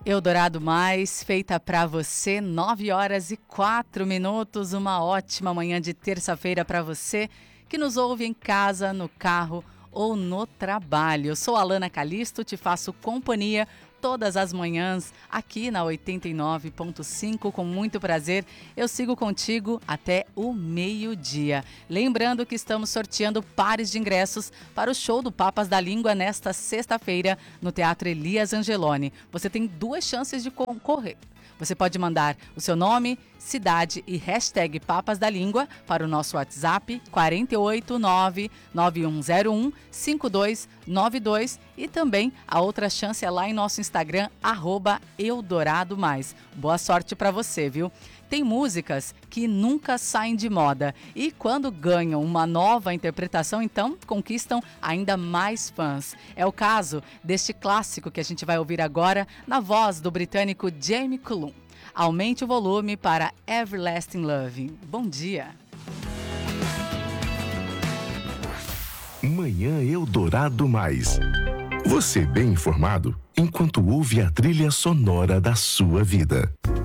Eldorado Mais, feita para você, 9h04. Uma ótima manhã de terça-feira para você que nos ouve em casa, no carro ou no trabalho. Eu sou a Alana Calisto, te faço companhia todas as manhãs aqui na 89.5, com muito prazer. Eu sigo contigo até o meio-dia. Lembrando que estamos sorteando pares de ingressos para o show do Papas da Língua nesta sexta-feira no Teatro Elias Angeloni. Você tem 2 chances de concorrer. Você pode mandar o seu nome, cidade e hashtag Papas da Língua para o nosso WhatsApp 489-9101-5292 e também a outra chance é lá em nosso Instagram, @EldoradoMais. Boa sorte para você, viu? Tem músicas que nunca saem de moda e quando ganham uma nova interpretação, então conquistam ainda mais fãs. É o caso deste clássico que a gente vai ouvir agora na voz do britânico Jamie Cullum. Aumente o volume para Everlasting Love. Bom dia! Manhã Eldorado Mais. Você bem informado enquanto ouve a trilha sonora da sua vida.